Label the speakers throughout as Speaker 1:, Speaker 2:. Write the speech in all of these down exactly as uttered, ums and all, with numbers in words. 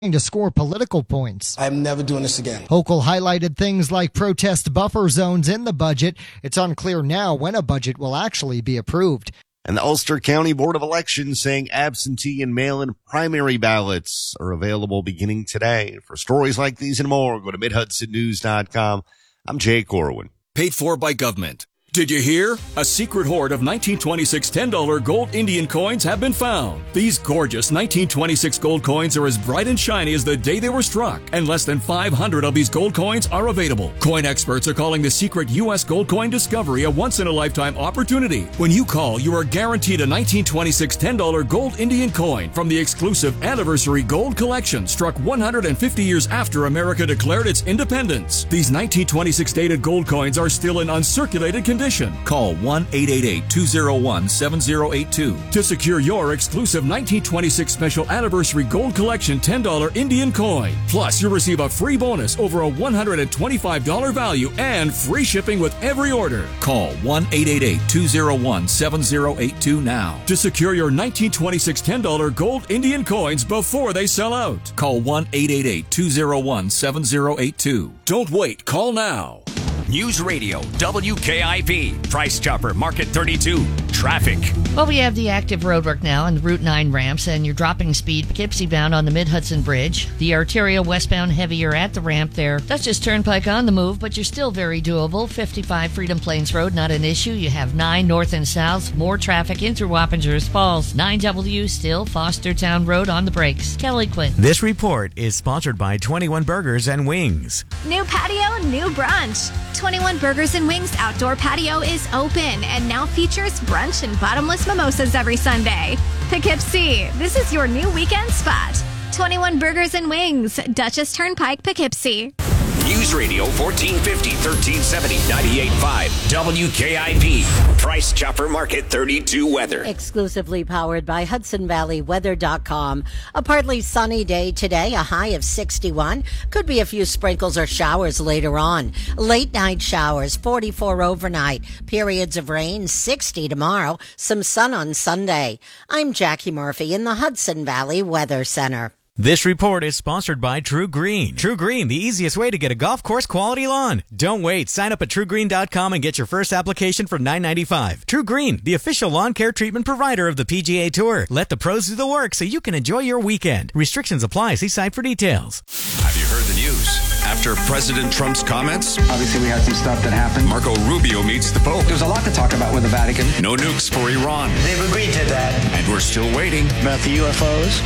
Speaker 1: to score political points.
Speaker 2: I'm never doing this again.
Speaker 1: Hochul highlighted things like protest buffer zones in the budget. It's unclear now when a budget will actually be approved.
Speaker 3: And the Ulster County Board of Elections saying absentee and mail-in primary ballots are available beginning today. For stories like these and more, go to mid hudson news dot com. I'm Jay Corwin.
Speaker 4: Paid for by government. Did you hear? A secret hoard of nineteen twenty-six ten dollar gold Indian coins have been found. These gorgeous nineteen twenty-six gold coins are as bright and shiny as the day they were struck, and less than five hundred of these gold coins are available. Coin experts are calling the secret U S gold coin discovery a once-in-a-lifetime opportunity. When you call, you are guaranteed a nineteen twenty-six ten dollar gold Indian coin from the exclusive Anniversary Gold Collection, struck one hundred fifty years after America declared its independence. These nineteen twenty-six dated gold coins are still in uncirculated condition. Call one eight eight eight, two zero one, seven zero eight two to secure your exclusive nineteen twenty-six Special Anniversary Gold Collection ten dollar Indian coin. Plus, you'll receive a free bonus over a one hundred twenty-five dollars value and free shipping with every order. Call one eight eight eight, two zero one, seven zero eight two now to secure your nineteen twenty-six ten dollar gold Indian coins before they sell out. Call one eight eight eight, two zero one, seven zero eight two. Don't wait. Call now.
Speaker 5: News Radio, W K I P, Price Chopper, Market thirty-two, traffic.
Speaker 6: Well, we have the active roadwork now on the Route nine ramps, and you're dropping speed Poughkeepsie bound on the Mid-Hudson Bridge. The arterial westbound heavier at the ramp there. Dutchess Turnpike on the move, but you're still very doable. fifty-five Freedom Plains Road, not an issue. You have nine north and south. More traffic in through Wappingers Falls. nine W still Fostertown Road on the brakes. Kelly Quinn.
Speaker 7: This report is sponsored by twenty-one Burgers and Wings.
Speaker 8: New patio, new brunch. twenty-one Burgers and Wings outdoor patio is open and now features brunch and bottomless mimosas every Sunday. Poughkeepsie, this is your new weekend spot. twenty-one Burgers and Wings, Dutchess Turnpike, Poughkeepsie.
Speaker 5: News Radio fourteen fifty, thirteen seventy, ninety-eight point five, W K I P, Price Chopper Market thirty-two weather.
Speaker 9: Exclusively powered by Hudson Valley Weather dot com. A partly sunny day today, a high of sixty-one. Could be a few sprinkles or showers later on. Late night showers, forty-four overnight. Periods of rain, sixty tomorrow. Some sun on Sunday. I'm Jackie Murphy in the Hudson Valley Weather Center.
Speaker 7: This report is sponsored by True Green. True Green, the easiest way to get a golf course quality lawn. Don't wait. Sign up at true green dot com and get your first application for nine ninety-five. True Green, the official lawn care treatment provider of the P G A Tour. Let the pros do the work so you can enjoy your weekend. Restrictions apply. See site for details.
Speaker 5: Have you heard the news? After President Trump's comments,
Speaker 10: obviously we had some stuff that happened.
Speaker 5: Marco Rubio meets the Pope.
Speaker 10: There's a lot to talk about with the Vatican.
Speaker 5: No nukes for Iran.
Speaker 10: They've agreed to that.
Speaker 5: And we're still waiting.
Speaker 10: About the U F Os?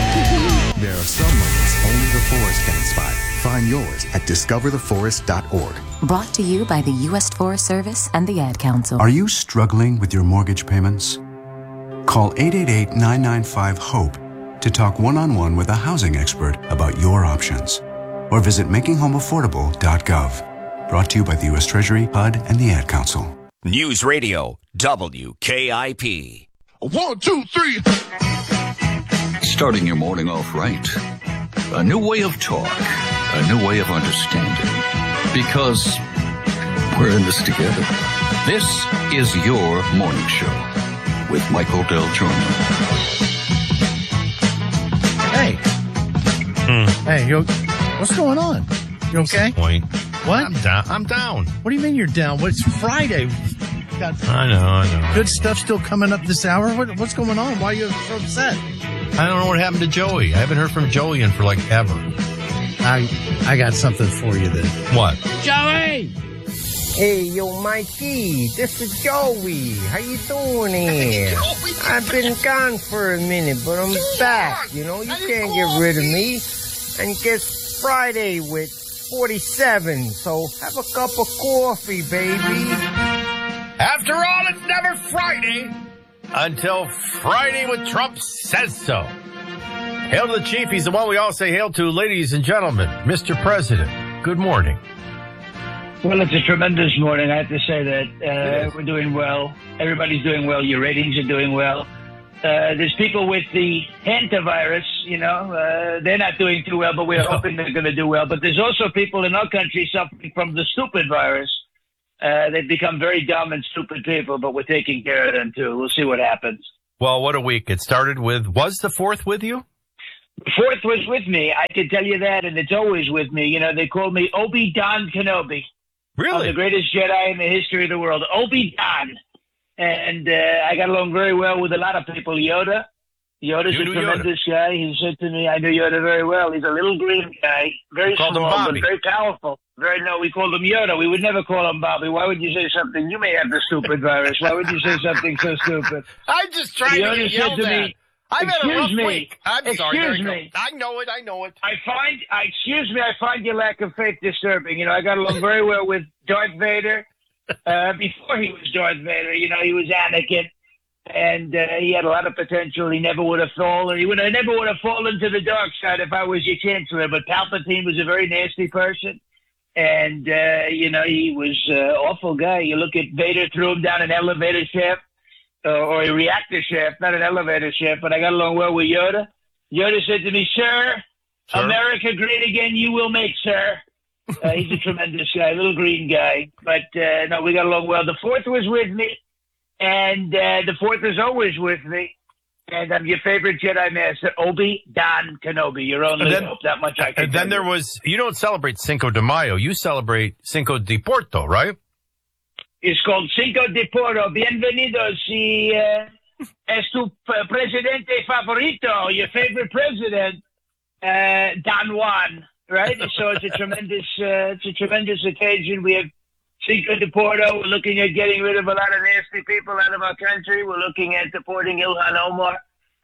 Speaker 11: There are some moments only the forest can inspire. Find yours at discover the forest dot org.
Speaker 12: Brought to you by the U S Forest Service and the Ad Council.
Speaker 11: Are you struggling with your mortgage payments? Call eight eight eight, nine nine five, HOPE to talk one-on-one with a housing expert about your options. Or visit making home affordable dot gov. Brought to you by the U S Treasury, H U D, and the Ad Council.
Speaker 5: News Radio, W K I P.
Speaker 13: One, two, three.
Speaker 14: Starting your morning off right. A new way of talk. A new way of understanding. Because we're in this together. This is your morning show with Michael Del Giorno.
Speaker 15: Hey.
Speaker 16: Mm.
Speaker 15: Hey, you, what's going on? You okay?
Speaker 16: Point.
Speaker 15: What?
Speaker 16: I'm down. I'm down.
Speaker 15: What do you mean you're down? Well, it's Friday. Got
Speaker 16: I know, I know.
Speaker 15: Good stuff still coming up this hour. What, what's going on? Why are you so upset?
Speaker 16: I don't know what happened to Joey. I haven't heard from Joey in for like ever.
Speaker 15: I I got something for you then.
Speaker 16: What?
Speaker 15: Joey!
Speaker 17: Hey, yo, Mikey, this is Joey. How you doing here? I've been gone for a minute, but I'm back. You know, you can't get rid of me. And guess Friday with forty-seven, so have a cup of coffee, baby.
Speaker 16: After all, it's never Friday until Friday with Trump says so. Hail to the chief. He's the one we all say hail to. Ladies and gentlemen, Mister President, good morning.
Speaker 18: Well, it's a tremendous morning. I have to say that uh, we're doing well. Everybody's doing well. Your ratings are doing well. Uh, there's people with the hantavirus, you know, uh, they're not doing too well, but we're no. hoping they're going to do well. But there's also people in our country suffering from the stupid virus. Uh, they've become very dumb and stupid people, but we're taking care of them, too. We'll see what happens.
Speaker 16: Well, what a week. It started with, was the fourth with you?
Speaker 18: The fourth was with me. I can tell you that, and it's always with me. You know, they call me Obi-Don Kenobi.
Speaker 16: Really?
Speaker 18: I'm the greatest Jedi in the history of the world. Obi-Don. And uh, I got along very well with a lot of people. Yoda. Yoda's
Speaker 16: You
Speaker 18: a
Speaker 16: knew
Speaker 18: tremendous guy. He said to me, I knew Yoda very well. He's a little green guy, very
Speaker 16: called him
Speaker 18: small, but
Speaker 16: Bobby.
Speaker 18: very powerful. Very no, we called him Yoda. We would never call him Bobby. Why would you say something? You may have the stupid virus. Why would you say something so stupid?
Speaker 16: I'm just trying
Speaker 18: Yoda
Speaker 16: to get
Speaker 18: said
Speaker 16: yelled
Speaker 18: to
Speaker 16: at.
Speaker 18: me,
Speaker 16: I've had a
Speaker 18: excuse
Speaker 16: rough
Speaker 18: me.
Speaker 16: week. I'm sorry.
Speaker 18: Excuse
Speaker 16: There you go.
Speaker 18: me.
Speaker 16: I know it. I know it.
Speaker 18: I find, I, excuse me, I find your lack of faith disturbing. You know, I got along very well with Darth Vader uh, before he was Darth Vader. You know, he was Anakin, and uh, he had a lot of potential. He never would have fallen. He would have never would have fallen to the dark side if I was your chancellor. But Palpatine was a very nasty person, and uh, you know, he was an awful guy. You look at Vader, threw him down an elevator shaft. Uh, or a reactor shaft, not an elevator shaft, but I got along well with Yoda. Yoda said to me, sir,
Speaker 16: Sir?
Speaker 18: America great again you will make, sir. Uh, he's a tremendous guy, little green guy. But, uh, no, we got along well. The fourth was with me, and uh, the fourth is always with me. And I'm your favorite Jedi Master, Obi-Don Kenobi. You're only
Speaker 16: And then-
Speaker 18: hope, that much I can
Speaker 16: And then
Speaker 18: tell
Speaker 16: there
Speaker 18: you.
Speaker 16: was, you don't celebrate Cinco de Mayo. You celebrate Cinco de Porto, right?
Speaker 18: It's called Cinco de Porto. Bienvenido. Si uh, es tu uh, presidente favorito, your favorite president, uh, Don Juan, right? So it's a tremendous, uh, it's a tremendous occasion. We have Cinco de Porto. We're looking at getting rid of a lot of nasty people out of our country. We're looking at deporting Ilhan Omar.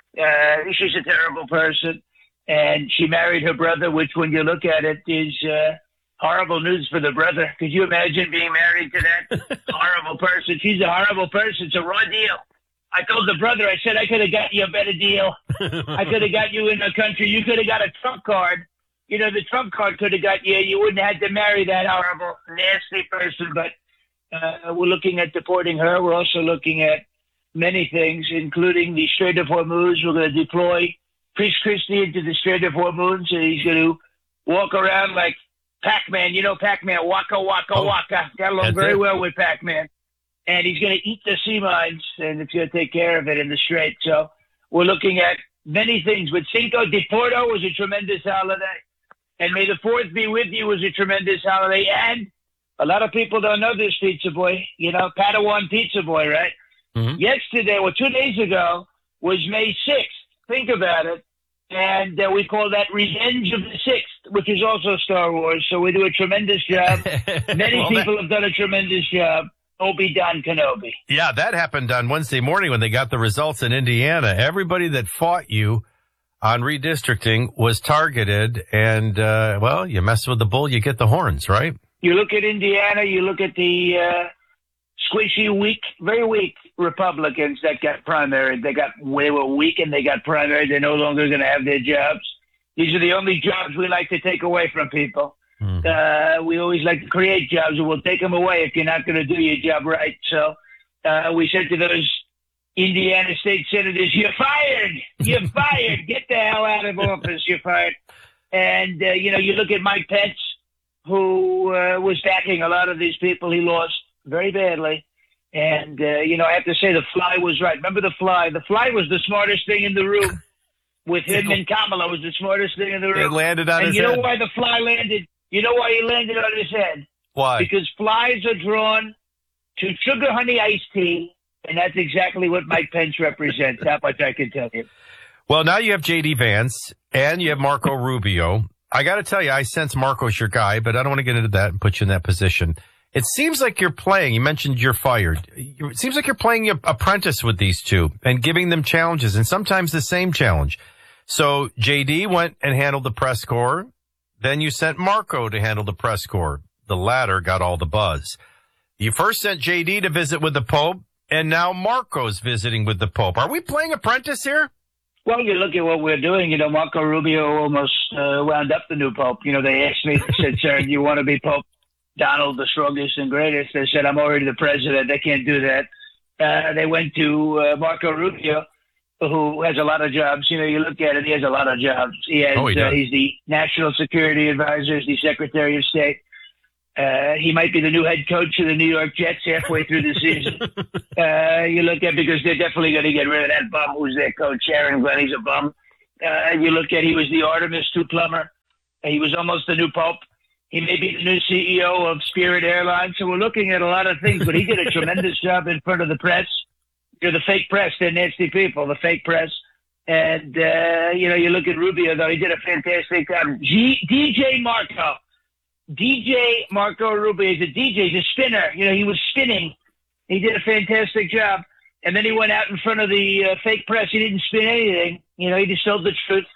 Speaker 18: Uh, she's a terrible person, and she married her brother, which, when you look at it, is uh, horrible news for the brother. Could you imagine being married to that horrible person? She's a horrible person. It's a raw deal. I told the brother, I said, I could have got you a better deal. I could have got you in the country. You could have got a Trump card. You know, the Trump card could have got you. You wouldn't have had to marry that horrible, nasty person. But uh, we're looking at deporting her. We're also looking at many things, including the Strait of Hormuz. We're going to deploy Priest Christie into the Strait of Hormuz, and he's going to walk around like Pac-Man. You know Pac-Man, waka, waka,
Speaker 16: Oh,
Speaker 18: waka. Got along
Speaker 16: that's
Speaker 18: very
Speaker 16: it.
Speaker 18: well with Pac-Man. And he's going to eat the sea mines, and it's going to take care of it in the Strait. So we're looking at many things. But Cinco de Porto was a tremendous holiday. And May the fourth be with you was a tremendous holiday. And a lot of people don't know this, Pizza Boy. You know, Padawan Pizza Boy, right?
Speaker 16: Mm-hmm.
Speaker 18: Yesterday, or two days ago, was May sixth. Think about it. And uh, we call that Revenge of the Sixth, which is also Star Wars. So we do a tremendous job. Many
Speaker 16: Well,
Speaker 18: people have done a tremendous job. Obi-Don Kenobi.
Speaker 16: Yeah, that happened on Wednesday morning when they got the results in Indiana. Everybody that fought you on redistricting was targeted, and, uh, well, you mess with the bull, you get the horns, right?
Speaker 18: You look at Indiana, you look at the uh, squishy, weak, very weak Republicans that got primaried. They got they were weak and they got primaried. They're no longer going to have their jobs. These are the only jobs we like to take away from people.
Speaker 16: Mm.
Speaker 18: Uh, we always like to create jobs, and we'll take them away if you're not going to do your job right. So uh, we said to those Indiana state senators, you're fired. You're fired. Get the hell out of office. You're fired. And, uh, you know, you look at Mike Pence, who uh, was backing a lot of these people. He lost very badly. And, uh, you know, I have to say the fly was right. Remember the fly? The fly was the smartest thing in the room. With him and Kamala was the smartest thing in the room.
Speaker 16: It landed on
Speaker 18: and
Speaker 16: his
Speaker 18: you
Speaker 16: head.
Speaker 18: know why the fly landed? You know why he landed on his head?
Speaker 16: Why?
Speaker 18: Because flies are drawn to sugar honey iced tea, and that's exactly what Mike Pence represents. That much I can tell you.
Speaker 16: Well, now you have J D Vance and you have Marco Rubio. I got to tell you, I sense Marco's your guy, but I don't want to get into that and put you in that position. It seems like you're playing. You mentioned you're fired. It seems like you're playing your apprentice with these two and giving them challenges, and sometimes the same challenge. So J D went and handled the press corps. Then you sent Marco to handle the press corps. The latter got all the buzz. You first sent J D to visit with the Pope, and now Marco's visiting with the Pope. Are we playing apprentice here?
Speaker 18: Well, you look at what we're doing. You know, Marco Rubio almost uh, wound up the new Pope. You know, they asked me, they said, sir, you want to be Pope Donald, the strongest and greatest? They said, I'm already the president. They can't do that. Uh, they went to uh, Marco Rubio, who has a lot of jobs. You know, you look at it, he has a lot of jobs. He has,
Speaker 16: Oh, he
Speaker 18: uh,
Speaker 16: does.
Speaker 18: he's the national security advisor, he's the secretary of state. Uh, he might be the new head coach of the New York Jets halfway through the season. uh, you look at, because they're definitely going to get rid of that bum who's their coach, Aaron Glenn. He's a bum. Uh, you look at, he was the Artemis two plumber. He was almost the new Pope. He may be the new C E O of Spirit Airlines. So we're looking at a lot of things, but he did a tremendous job in front of the press. You're the fake press. They're nasty people, the fake press. And, uh, you know, you look at Rubio, though, he did a fantastic job. G- D J Marco. D J Marco Rubio is a D J, he's a spinner. You know, he was spinning. He did a fantastic job. And then he went out in front of the uh, fake press. He didn't spin anything. You know, he just told the truth.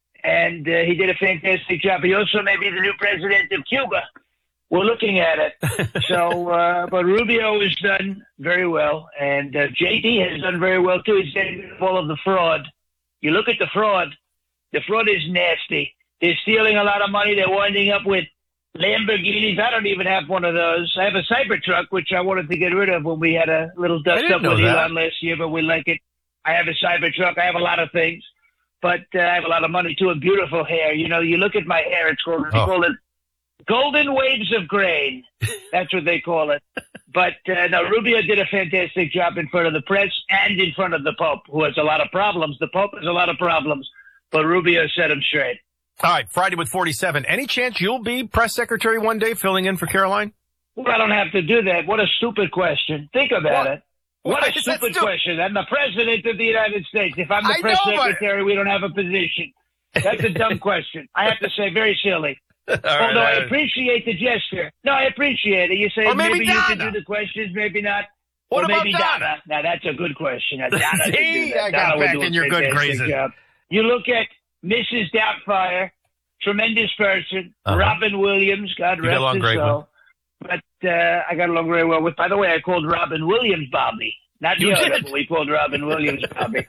Speaker 18: And uh, he did a fantastic job. He also may be the new president of Cuba. We're looking at it. so, uh, but Rubio has done very well. And uh, J D has done very well, too. He's getting rid of all of the fraud. You look at the fraud. The fraud is nasty. They're stealing a lot of money. They're winding up with Lamborghinis. I don't even have one of those. I have a Cybertruck, which I wanted to get rid of when we had a little dust up with Elon last year, but we like it. I have a Cybertruck. I have a lot of things. But uh, I have a lot of money, too, and beautiful hair. You know, you look at my hair, it's called, oh. they call it golden waves of grain. That's what they call it. But uh, no, Rubio did a fantastic job in front of the press and in front of the Pope, who has a lot of problems. The Pope has a lot of problems, but Rubio set him straight.
Speaker 16: All right, Friday with forty-seven. Any chance you'll be press secretary one day filling in for Caroline?
Speaker 18: Well, I don't have to do that. What a stupid question. Think about
Speaker 16: what?
Speaker 18: it. What, what a stupid question. I'm the president of the United States. If I'm the
Speaker 16: I
Speaker 18: press
Speaker 16: know,
Speaker 18: secretary,
Speaker 16: but...
Speaker 18: we don't have a position. That's a dumb question. I have to say, very silly.
Speaker 16: All right,
Speaker 18: Although
Speaker 16: right.
Speaker 18: I appreciate the gesture. No, I appreciate it. You say
Speaker 16: or maybe,
Speaker 18: maybe you can do the questions, maybe not.
Speaker 16: What
Speaker 18: or
Speaker 16: about
Speaker 18: maybe
Speaker 16: Donna?
Speaker 18: Donna. Now, that's a good question. Now, Donna
Speaker 16: See,
Speaker 18: can do that.
Speaker 16: I got
Speaker 18: Donna
Speaker 16: back
Speaker 18: would do
Speaker 16: in
Speaker 18: a
Speaker 16: your good
Speaker 18: fantastic
Speaker 16: graces.
Speaker 18: job. You look at Missus Doubtfire, tremendous person.
Speaker 16: Uh-huh.
Speaker 18: Robin Williams, God
Speaker 16: You get along
Speaker 18: rest his
Speaker 16: great
Speaker 18: soul. But uh, I got along very well with. By the way, I called Robin Williams Bobby. Not the
Speaker 16: You
Speaker 18: other,
Speaker 16: did?
Speaker 18: but we called Robin Williams Bobby.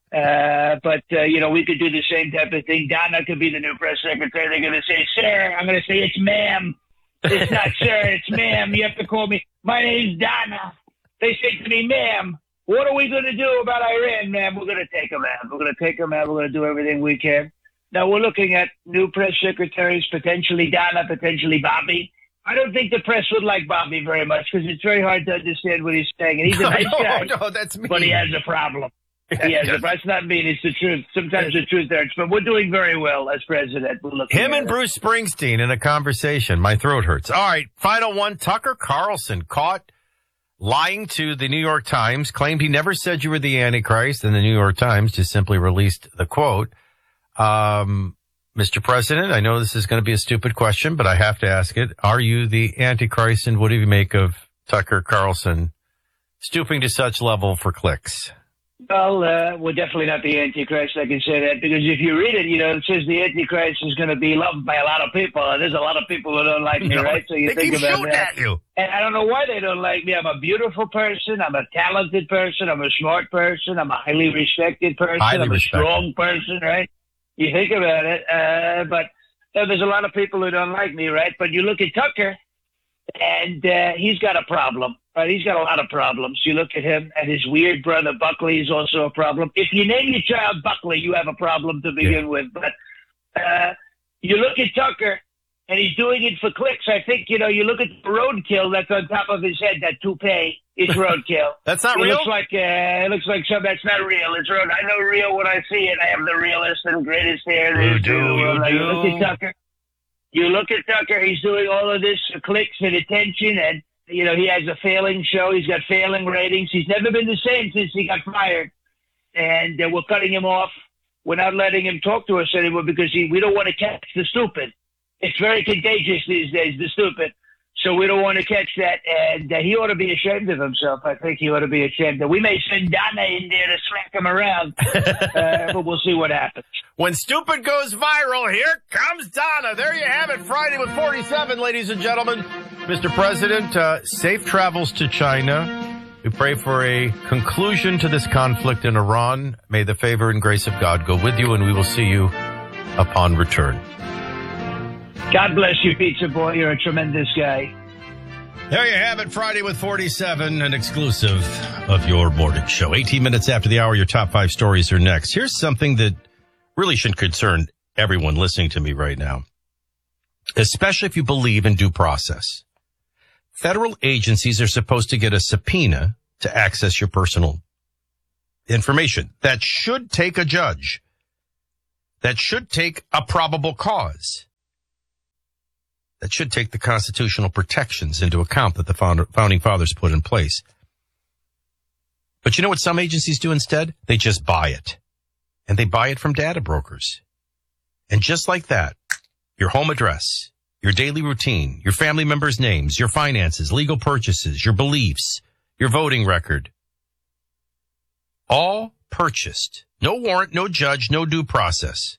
Speaker 18: Uh, but, uh, you know, we could do the same type of thing. Donna could be the new press secretary. They're going to say, sir. I'm going to say, it's ma'am. It's not sir, it's ma'am. You have to call me. My name's Donna. They say to me, ma'am, what are we going to do about Iran, ma'am? We're going to take them out. We're going to take them out. We're going to do everything we can. Now, we're looking at new press secretaries, potentially Donna, potentially Bobby. I don't think the press would like Bobby very much because it's very hard to understand what he's saying. And he's a nice
Speaker 16: no,
Speaker 18: guy,
Speaker 16: no, that's mean.
Speaker 18: but he has a problem. He has a, that's not mean. It's the truth. Sometimes the truth hurts. But we're doing very well as president. We're looking
Speaker 16: Him
Speaker 18: at
Speaker 16: and
Speaker 18: it.
Speaker 16: Bruce Springsteen in a conversation. My throat hurts. All right, final one. Tucker Carlson caught lying to the New York Times, claimed he never said you were the Antichrist, and the New York Times just simply released the quote. Um, Mister President, I know this is going to be a stupid question, but I have to ask it. Are you the Antichrist, and what do you make of Tucker Carlson stooping to such level for clicks?
Speaker 18: Well, uh, we're definitely not the Antichrist, I can say that, because if you read it, you know, it says the Antichrist is going to be loved by a lot of people. And there's a lot of people who don't like me,
Speaker 16: No,
Speaker 18: right? So you
Speaker 16: they
Speaker 18: think
Speaker 16: keep
Speaker 18: about
Speaker 16: shooting
Speaker 18: that.
Speaker 16: at you.
Speaker 18: And I don't know why they don't like me. I'm a beautiful person. I'm a talented person. I'm a smart person. I'm a highly respected person.
Speaker 16: Highly
Speaker 18: I'm a
Speaker 16: respected.
Speaker 18: strong person, right? You think about it. Uh, but you know, there's a lot of people who don't like me, right? But you look at Tucker, and uh, he's got a problem. Right, he's got a lot of problems. You look at him and his weird brother Buckley is also a problem. If you name your child Buckley, you have a problem to begin
Speaker 16: Yeah.
Speaker 18: with. But uh, you look at Tucker, and he's doing it for clicks. I think, you know, you look at the roadkill that's on top of his head, that toupee. It's roadkill.
Speaker 16: That's not
Speaker 18: it
Speaker 16: real?
Speaker 18: Looks like, uh, it looks like something that's not real. It's road. I know real when I see it. I have the realest and greatest hair. there
Speaker 16: You
Speaker 18: is
Speaker 16: do,
Speaker 18: in the
Speaker 16: you
Speaker 18: world. Now, You look
Speaker 16: do.
Speaker 18: at Tucker. You look at Tucker. He's doing all of this for clicks and attention, and you know, he has a failing show. He's got failing ratings. He's never been the same since he got fired. And uh, we're cutting him off. We're not letting him talk to us anymore because he, we don't want to catch the stupid. It's very contagious these days, the stupid. So we don't want to catch that. And uh, he ought to be ashamed of himself. I think he ought to be ashamed. We may send Donna in there to smack him around, uh, but we'll see what happens.
Speaker 16: When stupid goes viral, here comes Donna. There you have it. Friday with forty-seven, ladies and gentlemen. Mister President, uh, safe travels to China. We pray for a conclusion to this conflict in Iran. May the favor and grace of God go with you, and we will see you upon return.
Speaker 18: God bless you, Pizza Boy. You're a tremendous guy.
Speaker 16: There you have it. Friday with forty-seven, an exclusive of your morning show. eighteen minutes after the hour, your top five stories are next. Here's something that really should concern everyone listening to me right now, especially if you believe in due process. Federal agencies are supposed to get a subpoena to access your personal information. That should take a judge. that should take a probable cause. That should take the constitutional protections into account that the founder, founding fathers put in place. But you know what some agencies do instead? They just buy it. And they buy it from data brokers. And just like that, your home address, your daily routine, your family members' names, your finances, legal purchases, your beliefs, your voting record, all purchased. No warrant, no judge, no due process.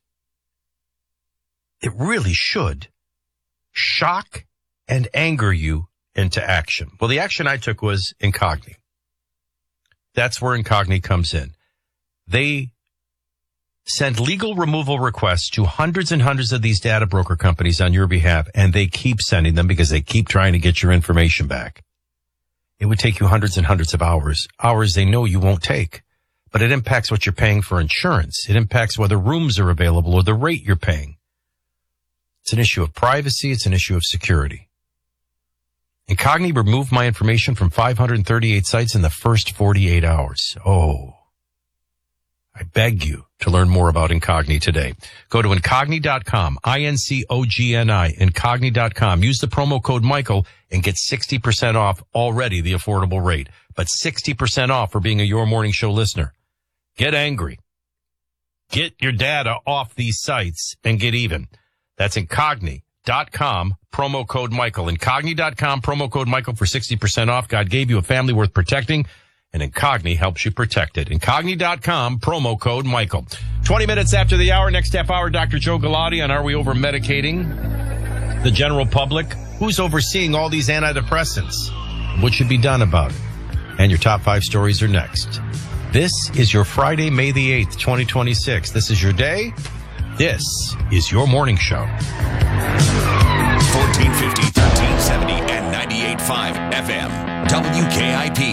Speaker 16: It really should shock and anger you into action. Well, the action I took was Incogni. That's where Incogni comes in. They send legal removal requests to hundreds and hundreds of these data broker companies on your behalf, and they keep sending them because they keep trying to get your information back. It would take you hundreds and hundreds of hours, hours they know you won't take. But it impacts what you're paying for insurance. It impacts whether rooms are available or the rate you're paying. It's an issue of privacy. It's an issue of security. Incogni removed my information from five hundred thirty-eight sites in the first forty-eight hours. Oh, I beg you to learn more about Incogni today. Go to Incogni dot com, I N C O G N I, Incogni dot com. Use the promo code Michael and get sixty percent off already the affordable rate, but sixty percent off for being a Your Morning Show listener. Get angry. Get your data off these sites and get even. That's Incogni dot com, promo code Michael. Incogni dot com, promo code Michael for sixty percent off. God gave you a family worth protecting, and Incogni helps you protect it. Incogni dot com, promo code Michael. twenty minutes after the hour, next half hour, Doctor Joe Galati on Are We Over Medicating the General Public? Who's overseeing all these antidepressants? What should be done about it? And your top five stories are next. This is your Friday, May the eighth, twenty twenty-six. This is your day. This is your morning show.
Speaker 5: fourteen fifty, thirteen seventy, and ninety-eight point five F M. W K I P.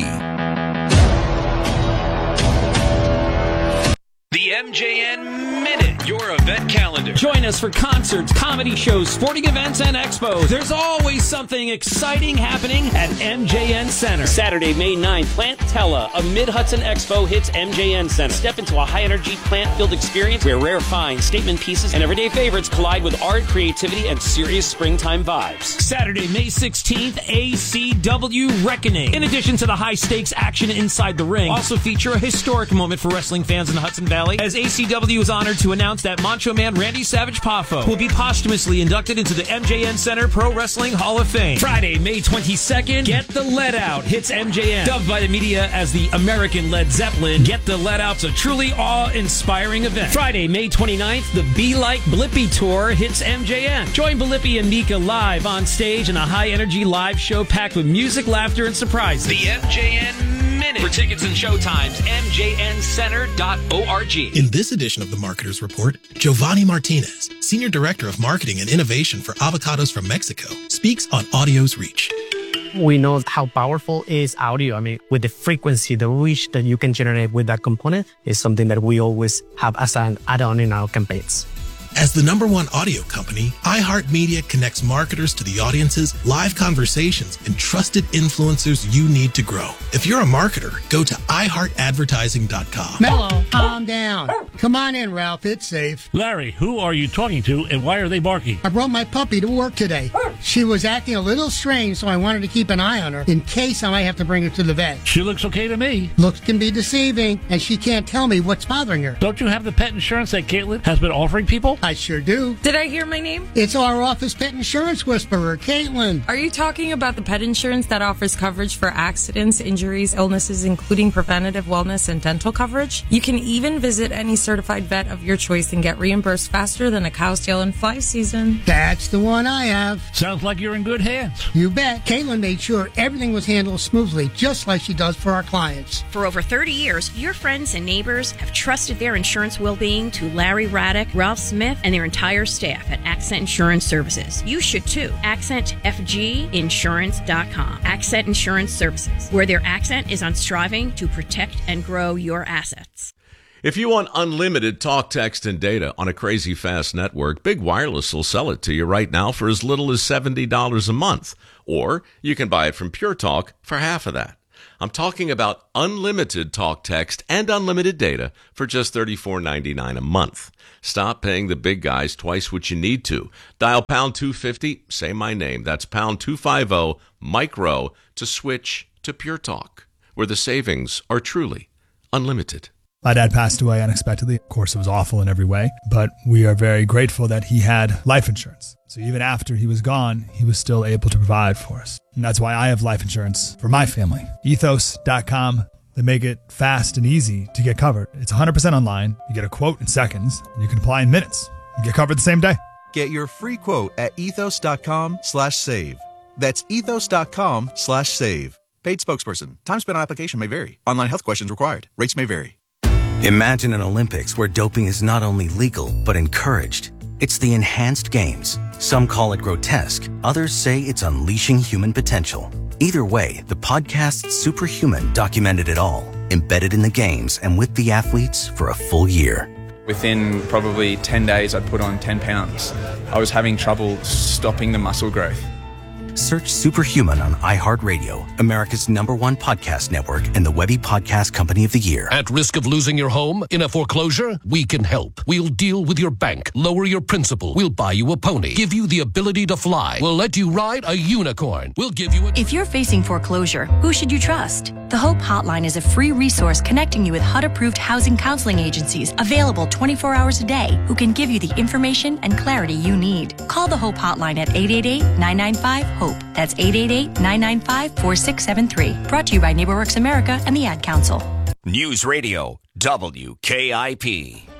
Speaker 2: The M J N Minute, your event calendar. Join us for concerts, comedy shows, sporting events, and expos. There's always something exciting happening at M J N Center. Saturday, May ninth, Plant Tella, a Mid-Hudson Expo hits M J N Center. Step into a high-energy plant-filled experience where rare finds, statement pieces, and everyday favorites collide with art, creativity, and serious springtime vibes. Saturday, May sixteenth, A C W Reckoning. In addition to the high-stakes action inside the ring, also feature a historic moment for wrestling fans in the Hudson Valley, as A C W is honored to announce that Macho Man Randy Savage Poffo will be posthumously inducted into the M J N Center Pro Wrestling Hall of Fame. Friday, May twenty-second, Get the Let Out hits M J N. Dubbed by the media as the American Led Zeppelin, Get the Let Out's a truly awe-inspiring event. Friday, May twenty-ninth, the Be Like Blippi Tour hits M J N. Join Blippi and Mika live on stage in a high-energy live show packed with music, laughter, and surprises. The M J N Minute. For tickets and showtimes, M J N center dot org.
Speaker 13: In this edition of the Marketer's Report, Giovanni Martinez, Senior Director of Marketing and Innovation for Avocados from Mexico, speaks on audio's reach.
Speaker 19: We know how powerful is audio. I mean, with the frequency, the reach that you can generate with that component is something that we always have as an add-on in our campaigns.
Speaker 13: As the number one audio company, iHeartMedia connects marketers to the audiences, live conversations, and trusted influencers you need to grow. If you're a marketer, go to i heart advertising dot com.
Speaker 20: Mellow, calm down. Come on in, Ralph. It's safe.
Speaker 21: Larry, who are you talking to and why are they barking?
Speaker 20: I brought my puppy to work today. She was acting a little strange, so I wanted to keep an eye on her in case I might have to bring her to the vet.
Speaker 21: She looks okay to me.
Speaker 20: Looks can be deceiving, and she can't tell me what's bothering her.
Speaker 21: Don't you have the pet insurance that Caitlin has been offering people?
Speaker 20: I sure do.
Speaker 22: Did I hear my name?
Speaker 20: It's our office pet insurance whisperer, Caitlin.
Speaker 22: Are you talking about the pet insurance that offers coverage for accidents, injuries, illnesses, including preventative wellness and dental coverage? You can even visit any certified vet of your choice and get reimbursed faster than a cow's tail in fly season.
Speaker 20: That's the one I have.
Speaker 21: Sounds like you're in good hands.
Speaker 20: You bet. Caitlin made sure everything was handled smoothly, just like she does for our clients.
Speaker 23: For over thirty years, your friends and neighbors have trusted their insurance well-being to Larry Raddick, Ralph Smith, and their entire staff at Accent Insurance Services. You should too. accent f g insurance dot com. Accent Insurance Services, where their accent is on striving to protect and grow your assets.
Speaker 24: If you want unlimited talk, text, and data on a crazy fast network, Big Wireless will sell it to you right now for as little as seventy dollars a month. Or you can buy it from Pure Talk for half of that. I'm talking about unlimited talk, text, and unlimited data for just thirty-four ninety-nine a month. Stop paying the big guys twice what you need to. Dial pound two fifty, say my name. That's pound two fifty, micro, to switch to Pure Talk, where the savings are truly unlimited.
Speaker 1: My dad passed away unexpectedly. Of course, it was awful in every way, but we are very grateful that he had life insurance. So even after he was gone, he was still able to provide for us. And that's why I have life insurance for my family. ethos dot com. They make it fast and easy to get covered. It's one hundred percent online. You get a quote in seconds, and you can apply in minutes. You get covered the same day.
Speaker 3: Get your free quote at ethos dot com slash save. That's ethos dot com slash save. Paid spokesperson. Time spent on application may vary. Online health questions required. Rates may vary.
Speaker 4: Imagine an Olympics where doping is not only legal, but encouraged. It's the enhanced games. Some call it grotesque. Others say it's unleashing human potential. Either way, the podcast Superhuman documented it all, embedded in the games and with the athletes for a full year.
Speaker 6: Within probably ten days, I'd put on ten pounds. I was having trouble stopping the muscle growth.
Speaker 4: Search Superhuman on iHeartRadio, America's number one podcast network and the Webby Podcast Company of the Year.
Speaker 25: At risk of losing your home in a foreclosure? We can help. We'll deal with your bank, lower your principal. We'll buy you a pony, give you the ability to fly. We'll let you ride a unicorn. We'll give you a...
Speaker 26: If you're facing foreclosure, who should you trust? The Hope Hotline is a free resource connecting you with H U D-approved housing counseling agencies available twenty-four hours a day who can give you the information and clarity you need. Call the Hope Hotline at eight eight eight, nine nine five, HOPE. That's eight eight eight, nine nine five, four six seven three. Brought to you by NeighborWorks America and the Ad Council.
Speaker 5: News Radio W K I P.